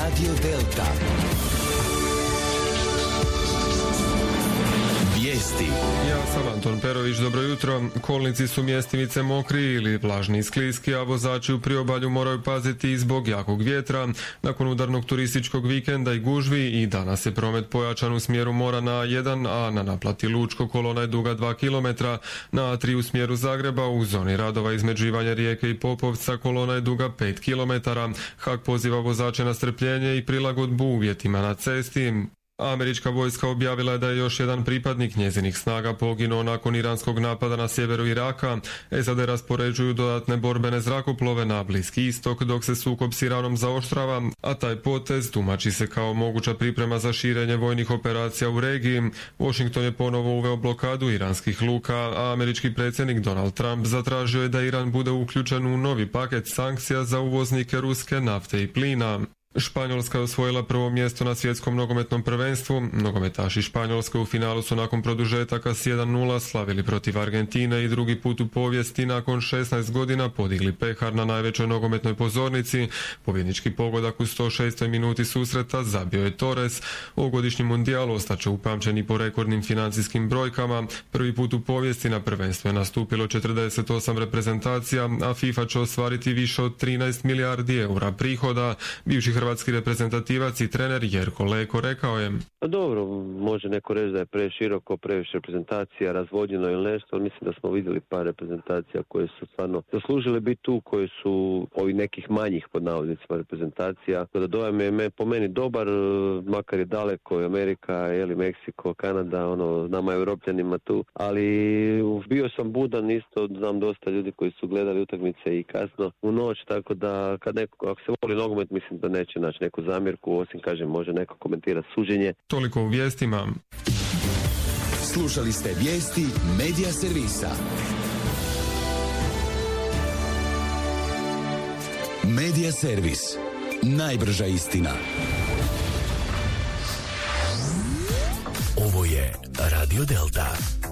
Radio Delta. Vijesti. Ja sam Anton Perović, dobro jutro. Kolnici su mjestimice mokri ili vlažni i skliski, a vozači u priobalju moraju paziti i zbog jakog vjetra. Nakon udarnog turističkog vikenda i gužvi i danas je promet pojačan u smjeru mora na A1, a na naplati Lučko kolona je duga 2 km. Na A3 u smjeru Zagreba u zoni radova između Ivanja Rijeke i Popovca kolona je duga 5 km. HAK poziva vozače na strpljenje i prilagodbu uvjetima na cesti. Američka vojska objavila je da je još jedan pripadnik njezinih snaga poginuo nakon iranskog napada na sjeveru Iraka. SAD raspoređuju dodatne borbene zrakoplove na Bliski istok dok se sukob s Iranom zaoštrava, a taj potez tumači se kao moguća priprema za širenje vojnih operacija u regiji. Washington je ponovo uveo blokadu iranskih luka, a američki predsjednik Donald Trump zatražio je da Iran bude uključen u novi paket sankcija za uvoznike ruske nafte i plina. Španjolska je osvojila prvo mjesto na svjetskom nogometnom prvenstvu. Nogometaši Španjolske u finalu su nakon produžetaka s 1:0 slavili protiv Argentine i drugi put u povijesti nakon 16 godina podigli pehar na najvećoj nogometnoj pozornici. Pobjednički pogodak u 106. minuti susreta zabio je Torres. Ovogodišnji mundijal ostaće upamćeni po rekordnim financijskim brojkama. Prvi put u povijesti na prvenstvu je nastupilo 48 reprezentacija, a FIFA će ostvariti više od 13 milijardi eura prihoda. Bivši hrvatski reprezentativac i trener Jerko Leko rekao je: Dobro, može neko reći da je preširoko, previše reprezentacija, razvodnjeno ili nešto, ali mislim da smo vidjeli par reprezentacija koje su stvarno zaslužile biti tu, koje su ovi nekih manjih pod navodnicima reprezentacija. Tako da dojam je po meni dobar, makar je daleko i Amerika, ili Meksiko, Kanada, nama Europljanima tu, ali bio sam budan isto, znam dosta ljudi koji su gledali utakmice i kasno u noć, tako da ako se voli nogomet, mislim da neće naći neku zamjerku, osim kažem može neko komentirati suđenje. Toliko u vijestima. Slušali ste vijesti Medija servisa. Medija servis. Najbrža istina. Ovo je Radio Delta.